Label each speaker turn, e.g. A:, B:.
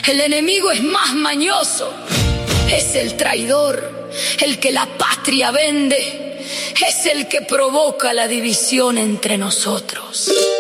A: El enemigo es más mañoso. Es el traidor, el que la patria vende. Es el que provoca la división entre nosotros.